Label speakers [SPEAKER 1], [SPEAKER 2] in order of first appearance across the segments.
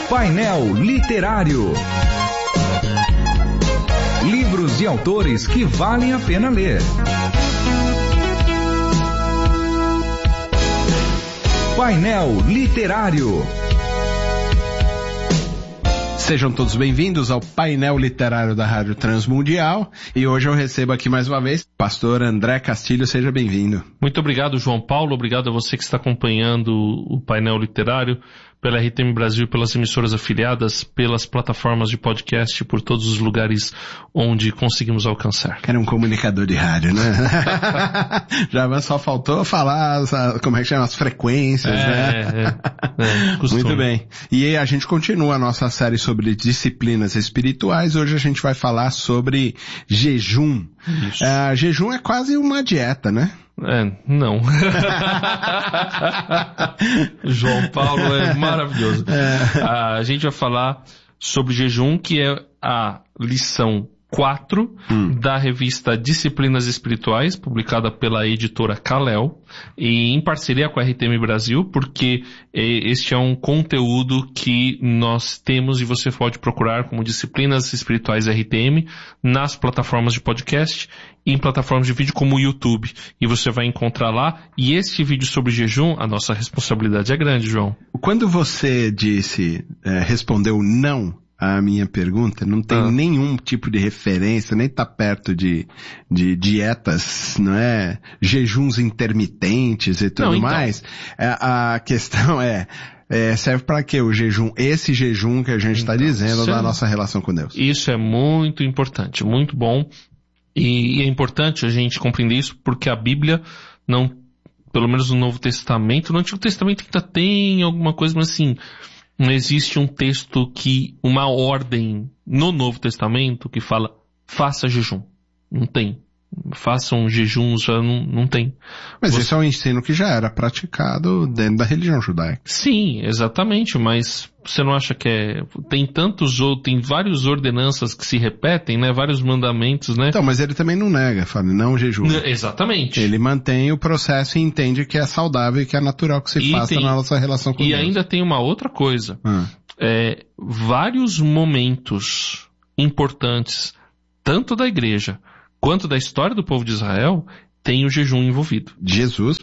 [SPEAKER 1] Painel Literário. Livros de autores que valem a pena ler. Painel Literário.
[SPEAKER 2] Sejam todos bem-vindos ao Painel Literário da Rádio Transmundial. E hoje eu recebo aqui mais uma vez o pastor André Castilho. Seja bem-vindo.
[SPEAKER 3] Muito obrigado, João Paulo. Obrigado a você que está acompanhando o Painel Literário pela RTM Brasil, pelas emissoras afiliadas, pelas plataformas de podcast, por todos os lugares onde conseguimos alcançar.
[SPEAKER 2] Era um comunicador de rádio, né? Já só faltou falar, como é que chama, as frequências, né? Muito bem. E a gente continua a nossa série sobre disciplinas espirituais. Hoje a gente vai falar sobre jejum. Jejum é quase uma dieta, né?
[SPEAKER 3] Não. João Paulo é maravilhoso. A gente vai falar sobre jejum, que é a lição 4 da revista Disciplinas Espirituais, publicada pela editora Kalel, e em parceria com a RTM Brasil, porque este é um conteúdo que nós temos e você pode procurar como Disciplinas Espirituais RTM nas plataformas de podcast e em plataformas de vídeo como o YouTube. E você vai encontrar lá. E este vídeo sobre jejum, a nossa responsabilidade é grande, João.
[SPEAKER 2] Quando você respondeu não a minha pergunta, não tem nenhum tipo de referência, nem tá perto de dietas, não é? Jejuns intermitentes e tudo mais. A questão serve para quê o jejum? Esse jejum que a gente está dizendo da nossa relação com Deus.
[SPEAKER 3] Isso é muito importante, muito bom. E é importante a gente compreender isso porque a Bíblia não, pelo menos no Novo Testamento, no Antigo Testamento ainda tem alguma coisa, mas assim, não existe um texto uma ordem no Novo Testamento que fala, faça jejum. Não tem. Façam jejuns, já não tem.
[SPEAKER 2] Mas esse é um ensino que já era praticado dentro da religião judaica.
[SPEAKER 3] Sim, exatamente, mas você não acha que tem várias ordenanças que se repetem, né? Vários mandamentos, né?
[SPEAKER 2] Então, mas ele também não nega, fala, não jejum.
[SPEAKER 3] Exatamente. Ele
[SPEAKER 2] mantém o processo e entende que é saudável e que é natural que se faça na nossa relação com Deus.
[SPEAKER 3] E ainda tem uma outra coisa. Vários momentos importantes, tanto da igreja quanto da história do povo de Israel, tem o jejum envolvido.
[SPEAKER 2] Jesus.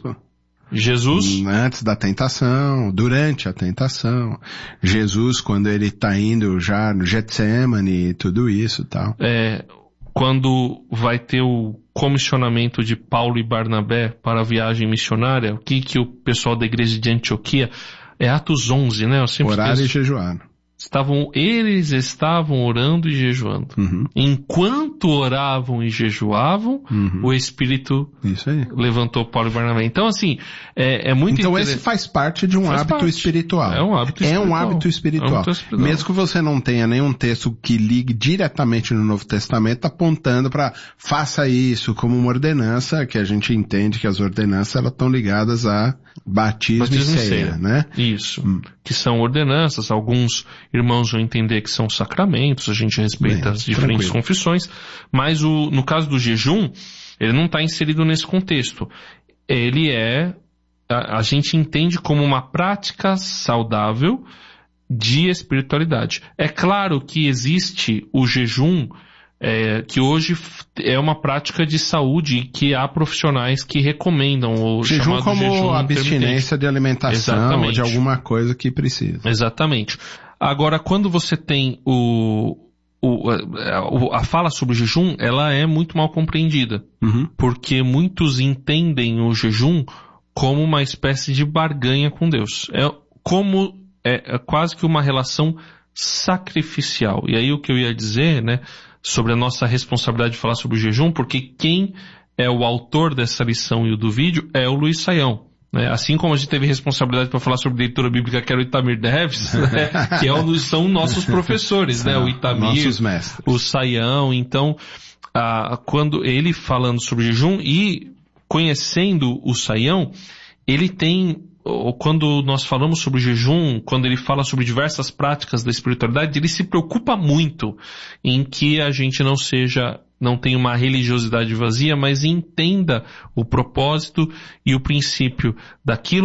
[SPEAKER 2] Antes da tentação, durante a tentação. Jesus, quando ele está indo já no Getsemane e tudo isso e tal.
[SPEAKER 3] Quando vai ter o comissionamento de Paulo e Barnabé para a viagem missionária, o que o pessoal da igreja de Antioquia, Atos 11, né?
[SPEAKER 2] Orar e jejuar.
[SPEAKER 3] Eles estavam orando e jejuando. Enquanto oravam e jejuavam, o Espírito levantou Paulo e Barnabé. Então, assim, é muito
[SPEAKER 2] interessante. Então, esse faz parte de um hábito espiritual.
[SPEAKER 3] É um hábito espiritual.
[SPEAKER 2] Mesmo que você não tenha nenhum texto que ligue diretamente no Novo Testamento, apontando para faça isso como uma ordenança, que a gente entende que as ordenanças elas estão ligadas a batismo e ceia, né?
[SPEAKER 3] Isso. Que são ordenanças. Alguns irmãos vão entender que são sacramentos, a gente respeita as diferentes confissões, mas no caso do jejum, ele não está inserido nesse contexto. Ele a gente entende como uma prática saudável de espiritualidade. É claro que existe o jejum, que hoje é uma prática de saúde e que há profissionais que recomendam o
[SPEAKER 2] jejum
[SPEAKER 3] chamado
[SPEAKER 2] como
[SPEAKER 3] jejum
[SPEAKER 2] abstinência de alimentação ou de alguma coisa que precisa.
[SPEAKER 3] Exatamente. Agora, quando você tem a fala sobre o jejum, ela é muito mal compreendida. Porque muitos entendem o jejum como uma espécie de barganha com Deus. É quase que uma relação sacrificial. E aí o que eu ia dizer, né, sobre a nossa responsabilidade de falar sobre o jejum, porque quem é o autor dessa lição e do vídeo é o Luiz Saião. Assim como a gente teve responsabilidade para falar sobre leitura bíblica, que era o Itamir Neves, né? Que são nossos professores, né? O Itamir, o Saião. Então, quando ele falando sobre jejum e conhecendo o Saião, ele tem, quando nós falamos sobre jejum, quando ele fala sobre diversas práticas da espiritualidade, ele se preocupa muito em que a gente não tenha uma religiosidade vazia, mas entenda o propósito e o princípio daquilo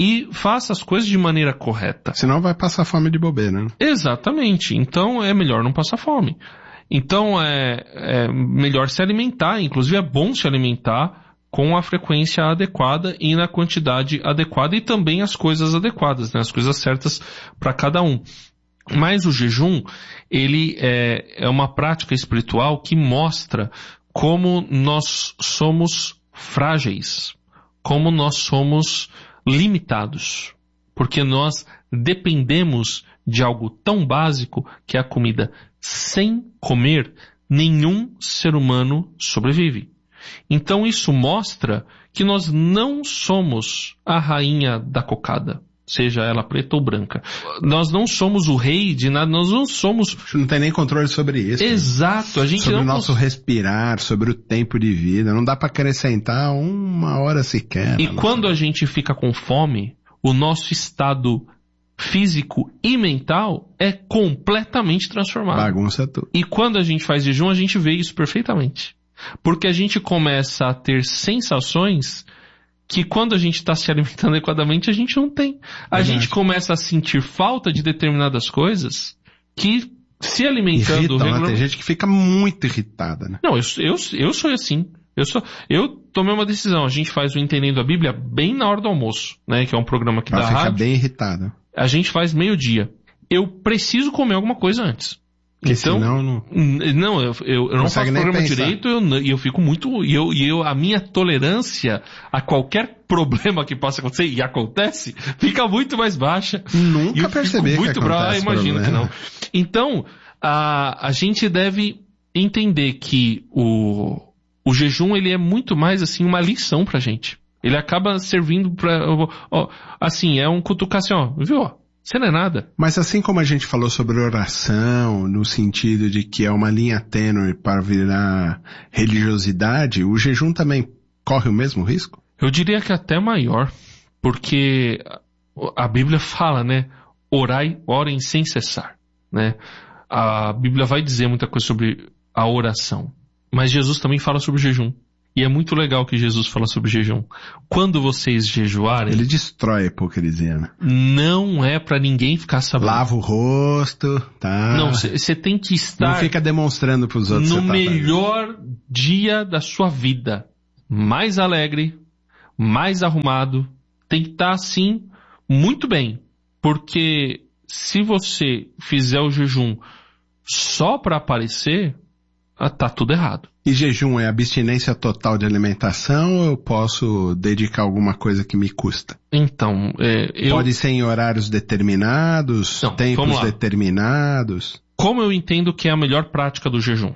[SPEAKER 3] e faça as coisas de maneira correta.
[SPEAKER 2] Senão vai passar fome de bobeira, né?
[SPEAKER 3] Exatamente. Então é melhor não passar fome. Então é melhor se alimentar, inclusive é bom se alimentar com a frequência adequada e na quantidade adequada e também as coisas adequadas, né? As coisas certas para cada um. Mas o jejum, ele é uma prática espiritual que mostra como nós somos frágeis, como nós somos limitados, porque nós dependemos de algo tão básico que é a comida. Sem comer, nenhum ser humano sobrevive. Então isso mostra que nós não somos a rainha da cocada, seja ela preta ou branca. Nós não somos o rei de nada, nós não somos...
[SPEAKER 2] Não tem nem controle sobre isso.
[SPEAKER 3] Exato. A gente
[SPEAKER 2] sobre
[SPEAKER 3] não
[SPEAKER 2] o nosso respirar, sobre o tempo de vida. Não dá para acrescentar 1 hora sequer.
[SPEAKER 3] E quando a gente fica com fome, o nosso estado físico e mental é completamente transformado.
[SPEAKER 2] Bagunça tudo.
[SPEAKER 3] E quando a gente faz jejum, a gente vê isso perfeitamente. Porque a gente começa a ter sensações que quando a gente está se alimentando adequadamente, a gente não tem. A gente começa a sentir falta de determinadas coisas que se alimentando...
[SPEAKER 2] Irritam, né? Tem gente que fica muito irritada, né?
[SPEAKER 3] Não, eu sou assim. Eu tomei uma decisão. A gente faz o Entendendo a Bíblia bem na hora do almoço, né? Que é um programa que dá rádio.
[SPEAKER 2] Fica bem irritado.
[SPEAKER 3] A gente faz 12:00. Eu preciso comer alguma coisa antes.
[SPEAKER 2] Porque
[SPEAKER 3] então,
[SPEAKER 2] senão
[SPEAKER 3] não, eu não faço o programa direito e eu fico muito... a minha tolerância a qualquer problema que possa acontecer, e acontece, fica muito mais baixa.
[SPEAKER 2] Nunca percebi que acontece.
[SPEAKER 3] Imagino que não. Então, a gente deve entender que o jejum, ele é muito mais assim uma lição pra gente. Ele acaba servindo pra... assim, é um cutucar assim, viu? Você não é nada.
[SPEAKER 2] Mas assim como a gente falou sobre oração, no sentido de que é uma linha tênue para virar religiosidade, o jejum também corre o mesmo risco?
[SPEAKER 3] Eu diria que até maior, porque a Bíblia fala, né? Orem sem cessar, né? A Bíblia vai dizer muita coisa sobre a oração, mas Jesus também fala sobre o jejum. E é muito legal que Jesus fala sobre jejum. Quando vocês jejuarem...
[SPEAKER 2] Ele destrói a hipocrisia, né?
[SPEAKER 3] Não é pra ninguém ficar sabendo.
[SPEAKER 2] Lava o rosto, tá?
[SPEAKER 3] Não, você tem que estar...
[SPEAKER 2] Não fica demonstrando pros outros.
[SPEAKER 3] No melhor dia da sua vida. Mais alegre, mais arrumado. Tem que estar assim, muito bem. Porque se você fizer o jejum só pra aparecer, tá tudo errado.
[SPEAKER 2] E jejum é abstinência total de alimentação ou eu posso dedicar alguma coisa que me custa?
[SPEAKER 3] Então,
[SPEAKER 2] Pode ser em horários determinados, tempos determinados?
[SPEAKER 3] Como eu entendo que é a melhor prática do jejum?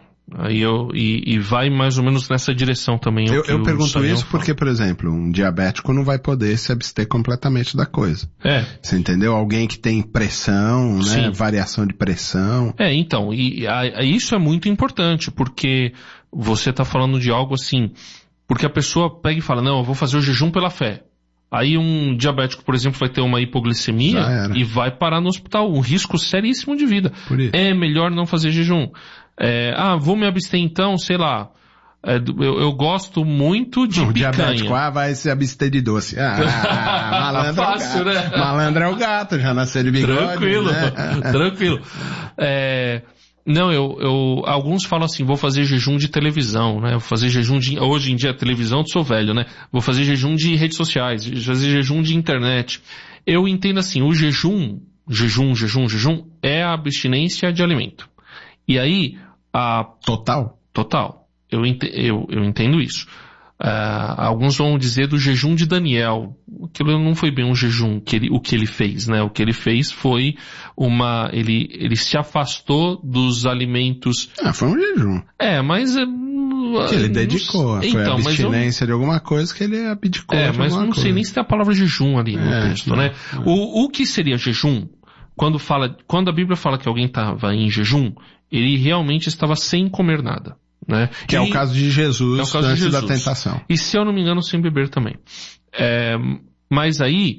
[SPEAKER 3] E vai mais ou menos nessa direção também.
[SPEAKER 2] Eu pergunto isso porque, por exemplo, um diabético não vai poder se abster completamente da coisa. Você entendeu? Alguém que tem pressão, né? Sim. Variação de pressão.
[SPEAKER 3] Então, isso é muito importante, porque você está falando de algo assim, porque a pessoa pega e fala, não, eu vou fazer o jejum pela fé. Aí um diabético, por exemplo, vai ter uma hipoglicemia e vai parar no hospital, um risco seríssimo de vida. É melhor não fazer jejum. Vou me abster então, sei lá, eu gosto muito de picanha. O
[SPEAKER 2] diabético vai se abster de doce. Malandro
[SPEAKER 3] fácil,
[SPEAKER 2] é o gato.
[SPEAKER 3] Né?
[SPEAKER 2] Malandro é o gato, já nasceu de bigode.
[SPEAKER 3] Tranquilo,
[SPEAKER 2] né?
[SPEAKER 3] Tranquilo. Não, alguns falam assim, vou fazer jejum de televisão, né? Vou fazer jejum hoje em dia, televisão, eu sou velho, né? Vou fazer jejum de redes sociais, vou fazer jejum de internet. Eu entendo assim, o jejum é a abstinência de alimento. E aí,
[SPEAKER 2] Total?
[SPEAKER 3] Total. Eu entendo isso. Alguns vão dizer do jejum de Daniel. Aquilo não foi bem um jejum, o que ele fez, né? O que ele fez foi ele se afastou dos alimentos.
[SPEAKER 2] Foi um jejum.
[SPEAKER 3] Mas...
[SPEAKER 2] que ele dedicou. Foi a abstinência de alguma coisa que ele abdicou.
[SPEAKER 3] Mas não sei nem se tem a palavra jejum ali no texto, né? O que seria jejum? Quando a Bíblia fala que alguém estava em jejum, ele realmente estava sem comer nada. Né?
[SPEAKER 2] Que é o caso de Jesus antes da tentação.
[SPEAKER 3] E se eu não me engano, sem beber também. Mas aí,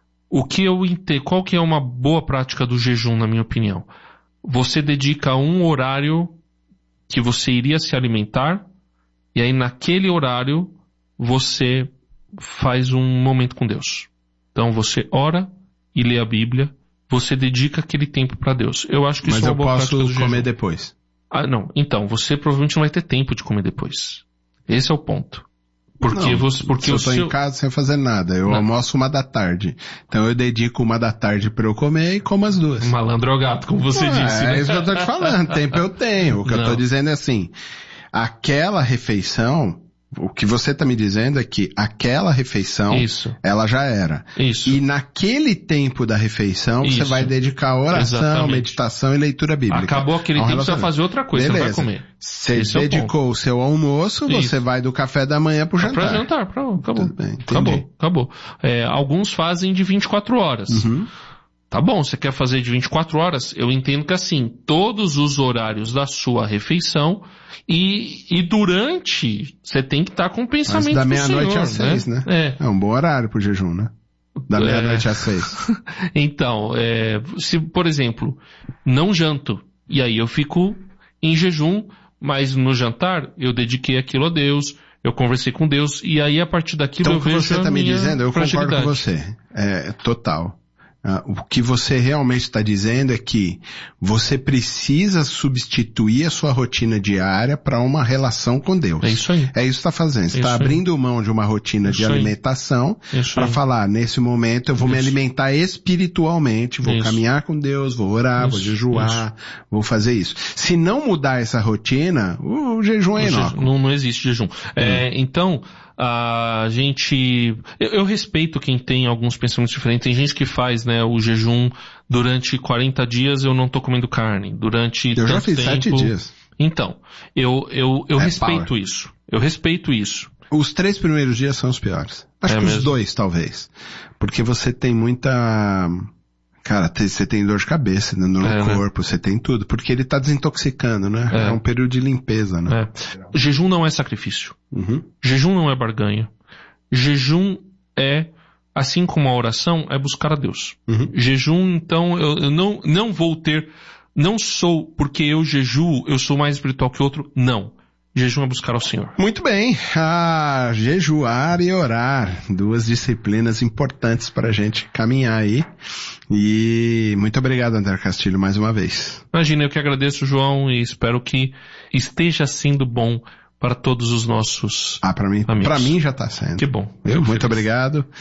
[SPEAKER 3] qual que é uma boa prática do jejum, na minha opinião? Você dedica um horário que você iria se alimentar, e aí naquele horário você faz um momento com Deus. Então você ora e lê a Bíblia, você dedica aquele tempo para Deus. Eu acho que isso é uma boa prática do jejum.
[SPEAKER 2] Mas eu posso comer depois?
[SPEAKER 3] Ah, não. Então, você provavelmente não vai ter tempo de comer depois. Esse é o ponto. Porque
[SPEAKER 2] eu tô em casa sem fazer nada, eu almoço 1h. Então eu dedico 1h para eu comer e como as 2.
[SPEAKER 3] Malandro é o gato, como você disse, né?
[SPEAKER 2] É isso que eu tô te falando, tempo eu tenho. O que eu tô dizendo é assim, aquela refeição, o que você tá me dizendo é que aquela refeição, ela já era.
[SPEAKER 3] Isso.
[SPEAKER 2] E naquele tempo da refeição, você vai dedicar a oração, meditação e leitura bíblica.
[SPEAKER 3] Acabou aquele tempo, você vai fazer outra coisa, você não vai comer.
[SPEAKER 2] Você dedicou o seu almoço, você vai do café da manhã pro jantar.
[SPEAKER 3] Pra jantar, acabou. Bem, acabou. Alguns fazem de 24 horas. Tá bom, você quer fazer de 24 horas? Eu entendo que assim, todos os horários da sua refeição e durante, você tem que estar com o pensamento do Senhor.
[SPEAKER 2] Mas da meia-noite às 6, né? É um bom horário pro jejum, né? Da meia-noite às 6.
[SPEAKER 3] Então, se, por exemplo, não janto, e aí eu fico em jejum, mas no jantar eu dediquei aquilo a Deus, eu conversei com Deus, e aí a partir daquilo
[SPEAKER 2] então,
[SPEAKER 3] eu vejo
[SPEAKER 2] o que você tá me dizendo, eu concordo com você. Total. O que você realmente está dizendo é que você precisa substituir a sua rotina diária para uma relação com Deus.
[SPEAKER 3] É isso aí.
[SPEAKER 2] É isso que está fazendo. Você está abrindo mão de uma rotina de alimentação para falar, nesse momento eu vou me alimentar espiritualmente, vou caminhar com Deus, vou orar, vou jejuar, vou fazer isso. Se não mudar essa rotina, o jejum é inócuo.
[SPEAKER 3] Não existe jejum. Então, a gente... Eu respeito quem tem alguns pensamentos diferentes. Tem gente que faz, né, o jejum durante 40 dias eu não tô comendo carne. Durante
[SPEAKER 2] eu já fiz 7 dias.
[SPEAKER 3] Então, eu respeito isso. Eu respeito isso.
[SPEAKER 2] Os 3 primeiros dias são os piores. Acho que os 2, talvez. Porque você tem muita... Cara, você tem dor de cabeça no corpo, você tem tudo. Porque ele tá desintoxicando, né? É um período de limpeza, né?
[SPEAKER 3] Jejum não é sacrifício. Jejum não é barganha. Jejum é, assim como a oração, é buscar a Deus. Jejum, então, eu não vou ter... Não sou, porque eu jejuo, eu sou mais espiritual que outro. Não. Jejum é buscar ao Senhor.
[SPEAKER 2] Muito bem. Jejuar e orar. 2 disciplinas importantes para a gente caminhar aí. E muito obrigado, André Castilho, mais uma vez.
[SPEAKER 3] Imagina, eu que agradeço, João, e espero que esteja sendo bom para todos os nossos amigos.
[SPEAKER 2] Para mim já está sendo.
[SPEAKER 3] Que bom.
[SPEAKER 2] Muito obrigado.